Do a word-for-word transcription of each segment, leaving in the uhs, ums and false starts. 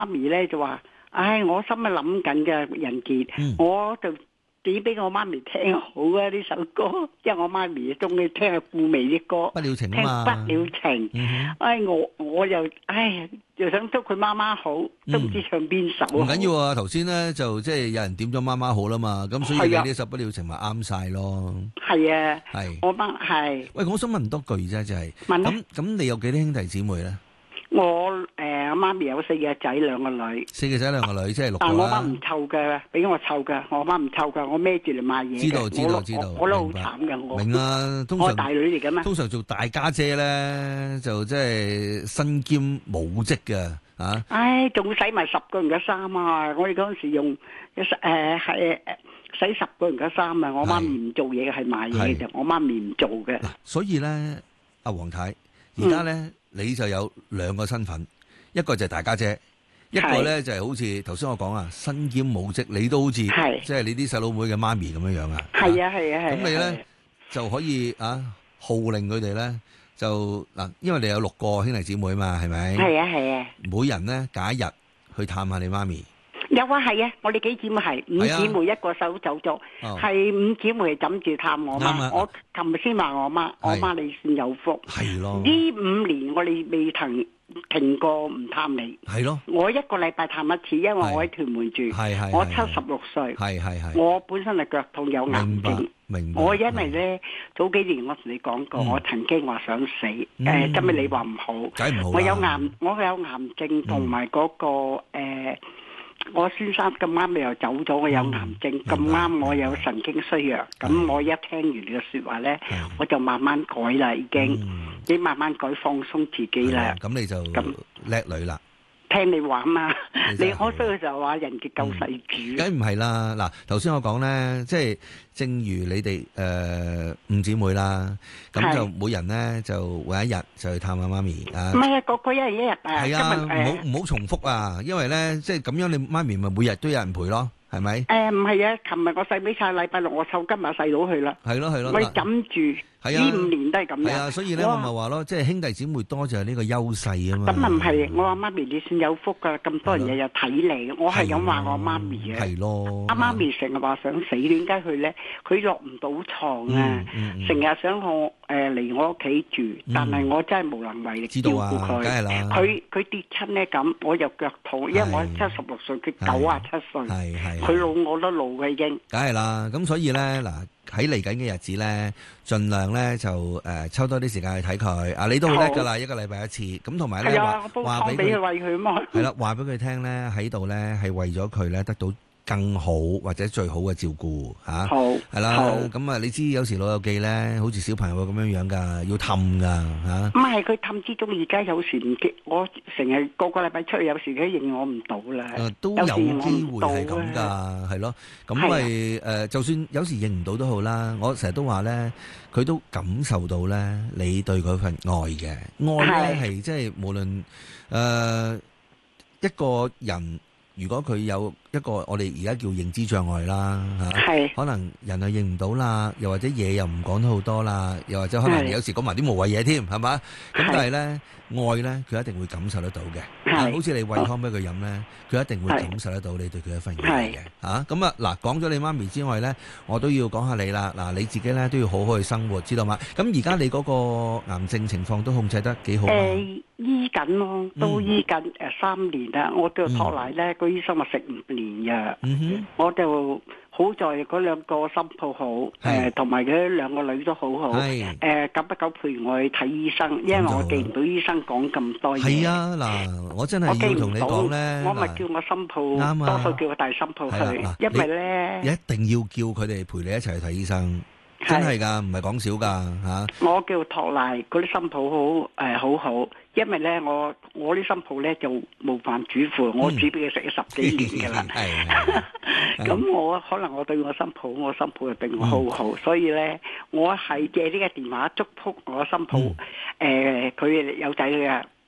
咪咧就話，唉，我心係諗緊嘅人傑， 嗯我就點俾我媽咪聽好啊呢首歌，因為我媽咪中意聽顧媚啲歌， 不了情聽啊嘛， 不了情。 嗯哼唉，我我又唉又想祝佢媽媽好，都唔知唱邊首好。 唔緊要啊，頭先咧就即係有人點咗媽媽好啦嘛，咁所以你係啊呢首不了情咪啱晒咯。 係啊， 係， 我媽係喂，我想問多句啫，就係問啦咁咁，你有幾多兄弟姊妹咧？ 我誒我媽咪有四個仔兩個女。 四個仔兩個女，即係六個啦但我媽唔。湊嘅，俾我湊嘅，我媽唔湊嘅，我孭住嚟買嘢嘅。 知道知道我知道， 我我都好明白慘嘅，我明啊，通常我係大女嚟嘅嘛。 通常做大家姐咧，就即係身兼母職嘅啊。 唉，仲洗埋十個人嘅衫啊！我哋嗰陣時用誒係誒洗十個人嘅衫啊！我媽咪唔做嘢嘅，係買嘢嘅，我媽咪唔做嘅。 嗱，所以咧，阿黃太，而家咧你就有兩個身份，一個就係大家姐。一個咧就係好似頭先我講啊，身兼母職，你都好似即係你啲細佬妹嘅媽咪咁樣樣啊。 係啊係啊係。 咁你咧就可以啊號令佢哋咧就嗱，因為你有六個兄弟姊妹嘛，係咪？ 係啊係啊。 每人咧揀一日去探下你媽咪。 有啊係啊，我哋幾姊妹係五姊妹一個手走咗，係五姊妹係枕住探我媽。我琴日先話我媽，我媽你算有福。 係咯。 呢五年我哋未曾停過唔探你， 係咯。 我一個禮拜探一次，因為我喺屯門住，我七十六歲， 係係係。 我本身係腳痛有癌症， 明白。 我因為咧早幾年我同你講過，我曾經話想死，誒，今日你話唔好， 梗唔好啦。 我有癌，我有癌症同埋嗰個誒，我先生咁啱又走咗，我有癌症，咁啱我有神經衰弱，咁我一聽完你嘅說話咧，我就慢慢改啦，已經。你慢慢改放鬆自己啦， 咁你就叻女啦。 聽你話嘛，你可衰嘅時候話人嘅救世主。 梗唔係啦，嗱，頭先我講咧，即係正如你哋誒五姊妹啦，咁就每人咧就揾一日就去探下媽咪啊。 唔係啊，個個一日一日啊。 係啊，唔好唔好重複啊，因為咧即係咁樣，你媽咪咪每日都有人陪咯。係咪？ 誒唔係啊！琴日我細俾晒禮拜六，我湊今日細佬去啦。 係咯係咯， 我枕住呢五年都係咁樣。 係啊，所以咧我咪話咯，即係兄弟姊妹多就係呢個優勢啊嘛。 咁啊唔係，我話媽咪你算有福噶，咁多人日日睇你，我係咁話我媽咪嘅。 係咯。 阿媽咪成日話想死，點解佢咧？佢落唔到床啊，成日想我誒嚟我屋企住，但係我真係無能為力照顧佢。 梗係啦。佢佢跌親咧咁，我又腳痛，因為我七十六歲，佢九啊七歲。 係係。 佢老我都老嘅已經， 梗係啦。咁所以咧嗱，喺嚟緊嘅日子咧，盡量咧就誒抽多啲時間去睇佢。啊，你都好叻㗎啦，一個禮拜一次。咁同埋咧話話俾佢餵佢嘛。係啦，話俾佢聽咧，喺度咧係為咗佢咧得到更好或者最好嘅照顧嚇。 好係啦。咁啊，你知有時老友記咧，好似小朋友咁樣樣㗎，要氹㗎嚇。 唔係佢氹之中，而家有時唔記，我成日個個禮拜出去，有時佢認我唔到啦。 誒，都有機會係咁㗎，係咯。咁咪誒，就算有時認唔到都好啦。我成日都話咧，佢都感受到咧，你對佢份愛嘅愛咧係即係無論誒一個人。如果佢有一個我哋而家叫認知障礙啦嚇，可能人又認唔到啦，又或者嘢又唔講得好多啦，又或者可能有時講埋啲無謂嘢添，係嘛？咁但係咧愛咧，佢一定會感受得到嘅。好似你餵湯俾佢飲咧，佢一定會感受得到你對佢一份愛嘅嚇。咁啊嗱，講咗你媽咪之外咧，我都要講下你啦。嗱，你自己咧都要好好去生活，知道嗎？咁而家你嗰個癌症情況都控制得幾好啊？ 誒，醫緊咯，都醫緊誒三年啦。我對托奶咧，個醫生話食五年藥。嗯哼，我就好在嗰兩個新抱好，誒同埋佢兩個女都好好，誒久不久陪我去睇醫生，因為我記唔到醫生講咁多嘢。係啊，嗱，我真係要同你講咧， 我咪叫我新抱，多數叫我大新抱去，因為咧一定要叫佢哋陪你一齊去睇醫生。真係噶，唔係講少噶吓。我叫托賴嗰啲新抱好誒，好好，因為咧我我啲新抱咧就無飯煮飯，我煮俾佢食咗十幾年噶啦。咁我可能我對我新抱，我新抱就對我好好，所以咧我係借呢個電話祝福我新抱，誒佢有仔女啊，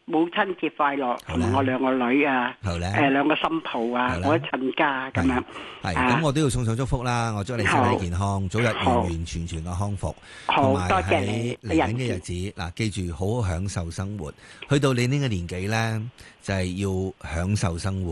母親節快樂，同埋我兩個女啊， 好咧， 誒兩個新抱啊，我一親家咁樣。 係咁，我都要送上祝福啦！我祝你身體健康，早日完完全全嘅康復，同埋喺嚟緊嘅日子嗱，記住好好享受生活。去到你呢個年紀咧，就係要享受生活。